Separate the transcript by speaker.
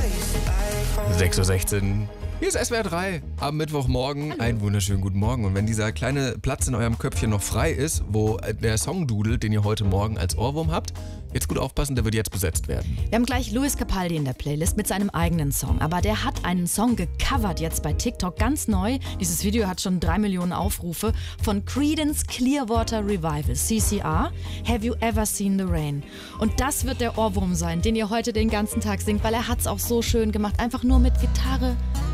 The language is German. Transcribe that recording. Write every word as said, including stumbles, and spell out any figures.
Speaker 1: sechs Uhr sechzehn. Hier ist S W R drei am Mittwochmorgen.
Speaker 2: Hallo.
Speaker 1: Einen wunderschönen guten Morgen. Und wenn dieser kleine Platz in eurem Köpfchen noch frei ist, wo der Song dudelt, den ihr heute Morgen als Ohrwurm habt, jetzt gut aufpassen, der wird jetzt besetzt werden.
Speaker 2: Wir haben gleich Luis Capaldi in der Playlist mit seinem eigenen Song. Aber der hat einen Song gecovert jetzt bei TikTok, ganz neu. Dieses Video hat schon drei Millionen Aufrufe von Creedence Clearwater Revival, C C R. Have you ever seen the rain? Und das wird der Ohrwurm sein, den ihr heute den ganzen Tag singt, weil er hat es auch so schön gemacht. Einfach nur mit Gitarre,